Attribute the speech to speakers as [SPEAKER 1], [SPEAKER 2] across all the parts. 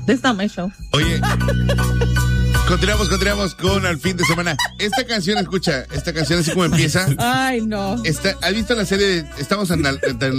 [SPEAKER 1] That's not my show.
[SPEAKER 2] Oye, continuamos con el fin de semana. Esta canción, escucha, esta canción así como empieza.
[SPEAKER 1] Ay, no.
[SPEAKER 2] ¿Has visto la serie de... Estamos en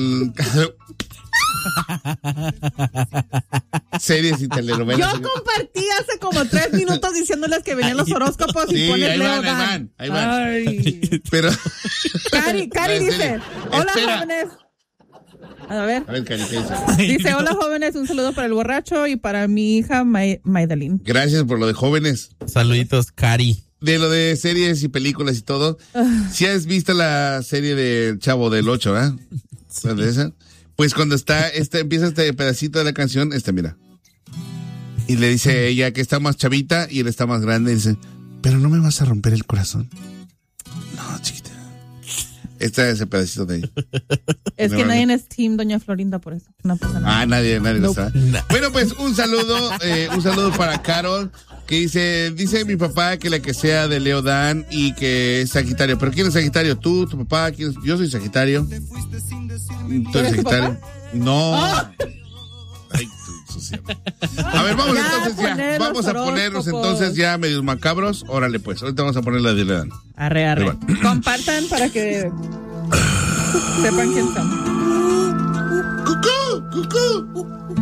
[SPEAKER 2] series y telenovelas?
[SPEAKER 1] Yo compartí hace como 3 minutos diciéndoles que venían los horóscopos y
[SPEAKER 2] sí,
[SPEAKER 1] pones
[SPEAKER 2] ahí
[SPEAKER 1] Leo
[SPEAKER 2] van.
[SPEAKER 1] Ay.
[SPEAKER 2] Pero...
[SPEAKER 1] Cari dice, hola jóvenes. A ver,
[SPEAKER 2] Cari, ¿qué dice?
[SPEAKER 1] Dice, hola jóvenes, un saludo para el borracho y para mi hija Maydalene.
[SPEAKER 2] Gracias por lo de jóvenes.
[SPEAKER 3] Saluditos, Cari.
[SPEAKER 2] De lo de series y películas y todo. ¿Sí has visto la serie del Chavo del 8, ¿verdad? Sí. ¿De esa? Pues cuando empieza este pedacito de la canción, mira. Y le dice ella que está más chavita y él está más grande y dice, pero no me vas a romper el corazón. No, chiquita. Ese pedacito de ahí.
[SPEAKER 1] Es que nadie es team Doña Florinda por eso. No pasa nada.
[SPEAKER 2] Nadie lo está. Bueno, pues un saludo para Carol, que dice mi papá que la que sea de Leo Dan y que es Sagitario. ¿Pero quién es Sagitario? ¿Tú, tu papá? ¿Quién es? Yo soy Sagitario. ¿Tú eres Sagitario? No. Ay, sucia. A ver, vamos a ponernos entonces ya medios macabros. Órale, pues, ahorita vamos a poner la de Leo Dan.
[SPEAKER 1] Arre. Compartan para que sepan quién estamos.
[SPEAKER 2] ¡Cucú!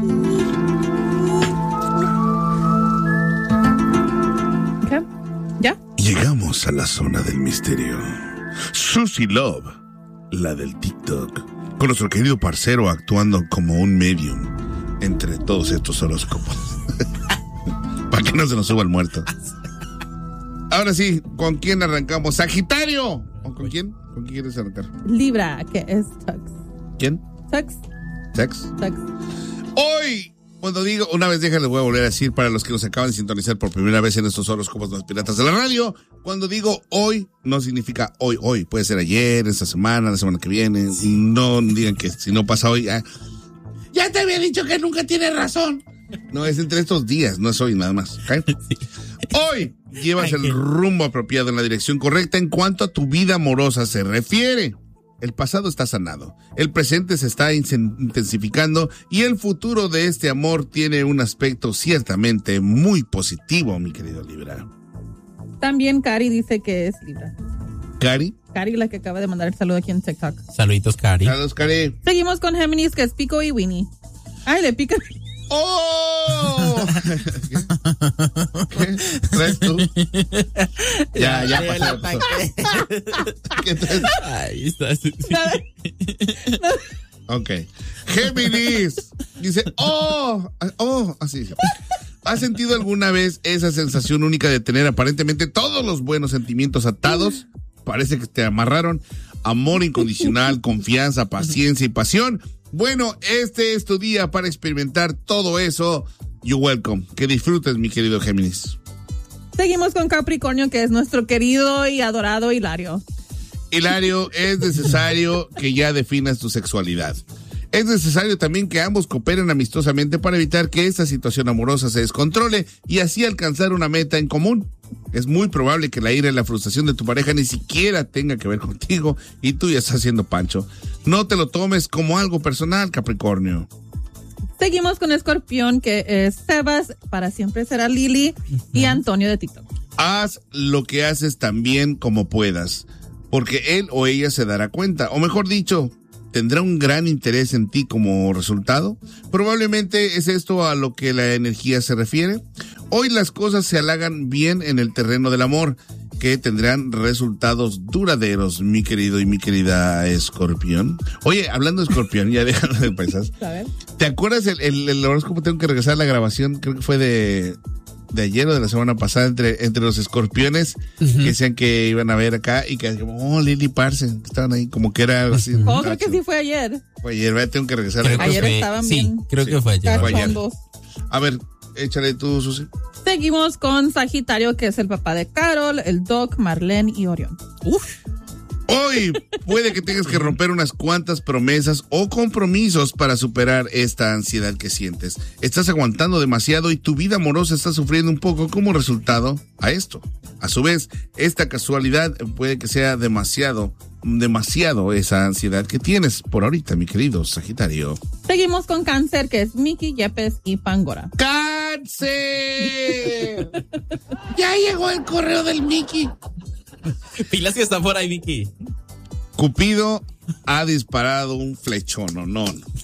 [SPEAKER 1] ¿Qué? ¿Ya?
[SPEAKER 2] Llegamos a la zona del misterio. Susie Love, la del TikTok, con nuestro querido parcero actuando como un medium entre todos estos horóscopos. Para que no se nos suba el muerto. Ahora sí, ¿con quién arrancamos? ¿Sagitario? ¿O con quién? ¿Con quién quieres arrancar?
[SPEAKER 1] Libra, que es Tux.
[SPEAKER 2] ¿Quién?
[SPEAKER 1] Tux.
[SPEAKER 2] Hoy, cuando digo, una vez les voy a volver a decir para los que nos acaban de sintonizar por primera vez en estos horóscopos de los piratas de la radio, cuando digo hoy, no significa hoy. Puede ser ayer, esta semana, la semana que viene. Sí. No digan que si no pasa hoy, ya te había dicho que nunca tienes razón. No, es entre estos días, no es hoy nada más. ¿Okay? Sí. Hoy llevas el rumbo apropiado en la dirección correcta en cuanto a tu vida amorosa se refiere. El pasado está sanado, el presente se está intensificando y el futuro de este amor tiene un aspecto ciertamente muy positivo, mi querido Libra.
[SPEAKER 1] También Cari dice que es Libra.
[SPEAKER 2] ¿Cari?
[SPEAKER 1] Cari, la que acaba de mandar el saludo aquí en TikTok.
[SPEAKER 3] Saluditos, Cari.
[SPEAKER 2] Saludos, Cari.
[SPEAKER 1] Seguimos con Géminis, que es Pico y Winnie. Ay, le pican.
[SPEAKER 2] ¡Oh! ¿Qué? ¿Traes tú? Ya pasó. ¿Qué traes?
[SPEAKER 3] Ahí está.
[SPEAKER 2] Ok. Géminis. Dice, así. ¿Has sentido alguna vez esa sensación única de tener aparentemente todos los buenos sentimientos atados? Parece que te amarraron. Amor incondicional, confianza, paciencia y pasión. Bueno, este es tu día para experimentar todo eso. You're welcome. Que disfrutes, mi querido Géminis.
[SPEAKER 1] Seguimos con Capricornio, que es nuestro querido y adorado Hilario.
[SPEAKER 2] Hilario, es necesario que ya definas tu sexualidad. Es necesario también que ambos cooperen amistosamente para evitar que esta situación amorosa se descontrole y así alcanzar una meta en común. Es muy probable que la ira y la frustración de tu pareja ni siquiera tenga que ver contigo y tú ya estás haciendo pancho. No te lo tomes como algo personal, Capricornio.
[SPEAKER 1] Seguimos con Escorpión, que es Sebas, para siempre será Lili, y Antonio de TikTok.
[SPEAKER 2] Haz lo que haces tan bien como puedas, porque él o ella se dará cuenta, o mejor dicho, tendrá un gran interés en ti como resultado. Probablemente es esto a lo que la energía se refiere. Hoy las cosas se halagan bien en el terreno del amor, que tendrán resultados duraderos, mi querido y mi querida Escorpión. Oye, hablando de Escorpión, ya déjalo de pensar. ¿Te acuerdas el horóscopo? Tengo que regresar a la grabación, creo que fue de ayer o de la semana pasada, entre los escorpiones, que decían que iban a ver acá y que Lili Parce, que estaban ahí, como que era así.
[SPEAKER 1] Creo que sí fue ayer.
[SPEAKER 2] Fue ayer, ¿verdad? Tengo que regresar.
[SPEAKER 1] Ayer estaban bien.
[SPEAKER 3] Creo que fue ayer.
[SPEAKER 2] A ver, échale tú, Susi.
[SPEAKER 1] Seguimos con Sagitario, que es el papá de Carol, el Doc, Marlene y Orión.
[SPEAKER 2] Hoy puede que tengas que romper unas cuantas promesas o compromisos para superar esta ansiedad que sientes. Estás aguantando demasiado y tu vida amorosa está sufriendo un poco como resultado a esto. A su vez, esta casualidad puede que sea demasiado esa ansiedad que tienes por ahorita, mi querido Sagitario.
[SPEAKER 1] Seguimos con Cáncer, que es Miki, Yepes y Pangora.
[SPEAKER 2] ¡Cáncer! cáncer. Ya llegó el correo del Mickey.
[SPEAKER 3] Pilas que está por ahí, Vicky.
[SPEAKER 2] Cupido ha disparado un flechón, no.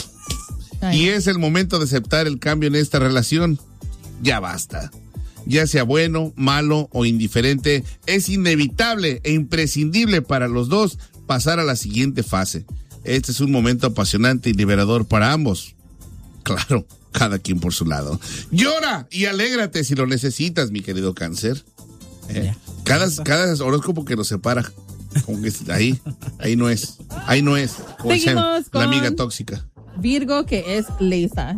[SPEAKER 2] Y es el momento de aceptar el cambio en esta relación. Ya basta. Ya sea bueno, malo o indiferente, es inevitable e imprescindible para los dos pasar a la siguiente fase. Este es un momento apasionante y liberador para ambos. Claro, cada quien por su lado. Llora y alégrate si lo necesitas, mi querido Cáncer. Cada horóscopo que nos separa, como que ahí no es. Como
[SPEAKER 1] Seguimos
[SPEAKER 2] la amiga tóxica.
[SPEAKER 1] Virgo, que es Leisa.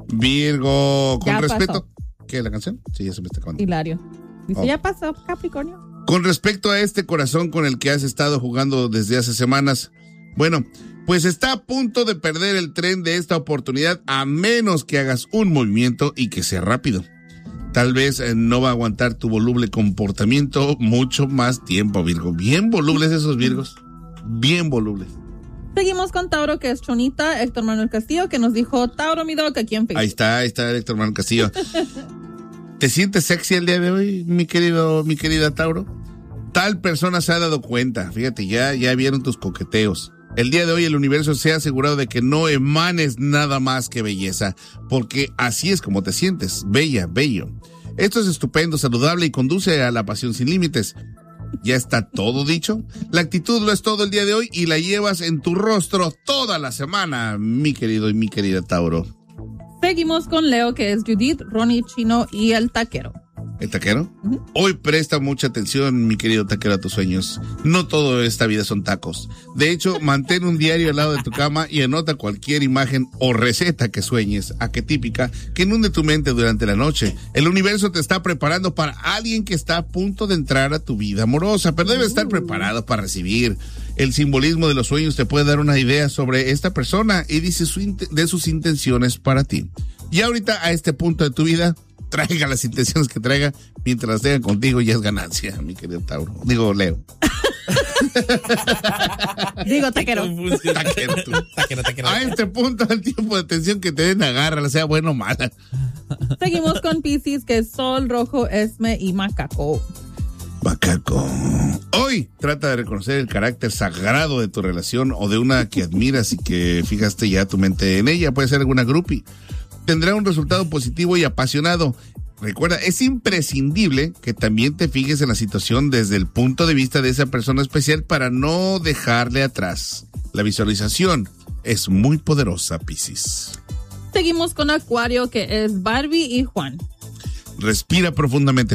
[SPEAKER 2] Virgo, con
[SPEAKER 1] Ya
[SPEAKER 2] respeto.
[SPEAKER 1] pasó.
[SPEAKER 2] ¿Qué es la canción? Sí, ya se me está acabando.
[SPEAKER 1] Hilario. Dice, ya pasó, Capricornio.
[SPEAKER 2] Con respecto a este corazón con el que has estado jugando desde hace semanas, bueno, pues está a punto de perder el tren de esta oportunidad a menos que hagas un movimiento y que sea rápido. Tal vez no va a aguantar tu voluble comportamiento mucho más tiempo, Virgo. Bien volubles esos Virgos. Bien volubles.
[SPEAKER 1] Seguimos con Tauro, que es Chonita, Héctor Manuel Castillo, que nos dijo Tauro, mi doc, aquí en Facebook.
[SPEAKER 2] Ahí está Héctor Manuel Castillo. ¿Te sientes sexy el día de hoy, mi querida Tauro? Tal persona se ha dado cuenta. Fíjate, ya vieron tus coqueteos. El día de hoy el universo se ha asegurado de que no emanes nada más que belleza, porque así es como te sientes, bella, bello. Esto es estupendo, saludable y conduce a la pasión sin límites. Ya está todo dicho. La actitud lo es todo el día de hoy y la llevas en tu rostro toda la semana, mi querido y mi querida Tauro.
[SPEAKER 1] Seguimos con Leo, que es Judith, Ronnie, Chino y el Taquero.
[SPEAKER 2] ¿El taquero? Hoy presta mucha atención, mi querido taquero, a tus sueños. No todo esta vida son tacos. De hecho, mantén un diario al lado de tu cama y anota cualquier imagen o receta que sueñes, arquetípica, que inunde tu mente durante la noche. El universo te está preparando para alguien que está a punto de entrar a tu vida amorosa, pero debes estar preparado para recibir. El simbolismo de los sueños te puede dar una idea sobre esta persona y dice de sus intenciones para ti. Y ahorita, a este punto de tu vida, traiga las intenciones que traiga, mientras las tenga contigo ya es ganancia, mi querido Tauro. Digo, Leo.
[SPEAKER 1] Digo, Taquero.
[SPEAKER 3] Taquero.
[SPEAKER 2] A este punto, el tiempo de atención que te den, agárrala, sea buena o mala.
[SPEAKER 1] Seguimos con Piscis, que es Sol, Rojo, Esme y Macaco.
[SPEAKER 2] Macaco. Hoy trata de reconocer el carácter sagrado de tu relación o de una que admiras y que fijaste ya tu mente en ella. Puede ser alguna groupie. Tendrá un resultado positivo y apasionado. Recuerda, es imprescindible que también te fijes en la situación desde el punto de vista de esa persona especial para no dejarle atrás. La visualización es muy poderosa, Piscis.
[SPEAKER 1] Seguimos con Acuario, que es Barbie y Juan.
[SPEAKER 2] Respira profundamente.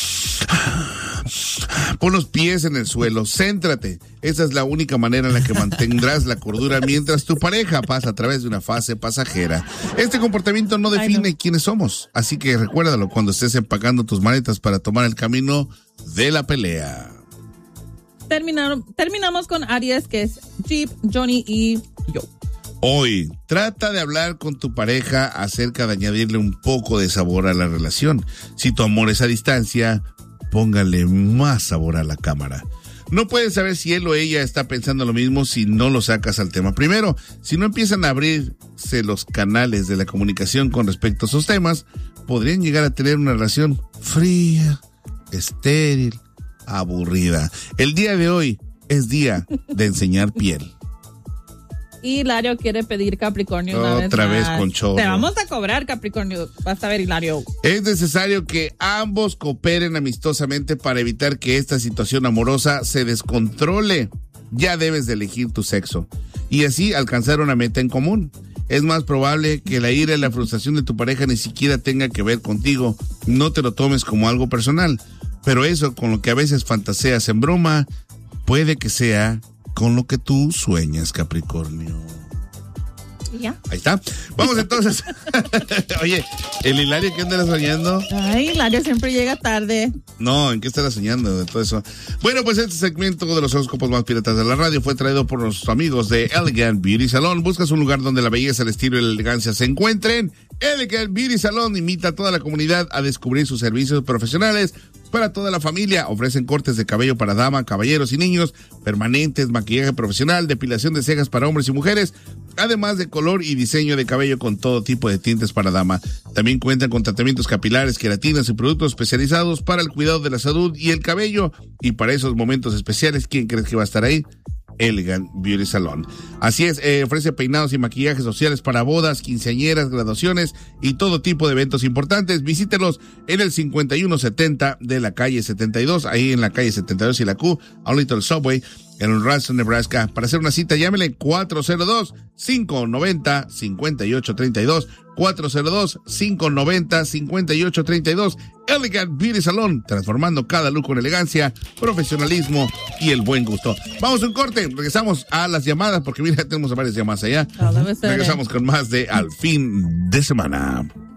[SPEAKER 2] Pon los pies en el suelo, céntrate. Esa es la única manera en la que mantendrás la cordura mientras tu pareja pasa a través de una fase pasajera. Este comportamiento no define quiénes somos, así que recuérdalo cuando estés empacando tus maletas para tomar el camino de la pelea.
[SPEAKER 1] Terminamos con Aries, que es Jeep, Johnny y yo.
[SPEAKER 2] Hoy, trata de hablar con tu pareja acerca de añadirle un poco de sabor a la relación. Si tu amor es a distancia, póngale más sabor a la cámara. No puedes saber si él o ella está pensando lo mismo si no lo sacas al tema primero. Si no empiezan a abrirse los canales de la comunicación con respecto a esos temas, podrían llegar a tener una relación fría, estéril, aburrida. El día de hoy es día de enseñar piel.
[SPEAKER 1] Y Hilario quiere pedir Capricornio
[SPEAKER 2] otra vez con chorro.
[SPEAKER 1] Te vamos a cobrar, Capricornio. Vas a ver, Hilario.
[SPEAKER 2] Es necesario que ambos cooperen amistosamente para evitar que esta situación amorosa se descontrole. Ya debes de elegir tu sexo y así alcanzar una meta en común. Es más probable que la ira y la frustración de tu pareja ni siquiera tenga que ver contigo. No te lo tomes como algo personal, pero eso con lo que a veces fantaseas en broma, puede que sea con lo que tú sueñas, Capricornio.
[SPEAKER 1] ¿Ya?
[SPEAKER 2] Ahí está. Vamos entonces. Oye, el Hilario, ¿qué andas soñando?
[SPEAKER 1] Ay, Hilario siempre llega tarde.
[SPEAKER 2] No, ¿en qué estarás soñando de todo eso? Bueno, pues este segmento de los horóscopos más piratas de la radio fue traído por nuestros amigos de Elegant Beauty Salon. Buscas un lugar donde la belleza, el estilo y la elegancia se encuentren. Elegant Beauty Salon invita a toda la comunidad a descubrir sus servicios profesionales para toda la familia. Ofrecen cortes de cabello para dama, caballeros y niños, permanentes, maquillaje profesional, depilación de cejas para hombres y mujeres, además de color y diseño de cabello con todo tipo de tintes para dama. También cuentan con tratamientos capilares, queratinas y productos especializados para el cuidado de la salud y el cabello. Y para esos momentos especiales, ¿quién crees que va a estar ahí? Elegant Beauty Salon. Así es, ofrece peinados y maquillajes sociales para bodas, quinceañeras, graduaciones y todo tipo de eventos importantes. Visítelos en el 5170 de la calle 72, ahí en la calle 72 y la Q, a un Little Subway, en Ralston, Nebraska. Para hacer una cita, llámele 402-590-5832. 402-590-5832. Elegant Beauty Salon, transformando cada look con elegancia, profesionalismo y el buen gusto. Vamos a un corte, regresamos a las llamadas, porque mira, tenemos varias llamadas allá. Regresamos con más de Al Fin de Semana.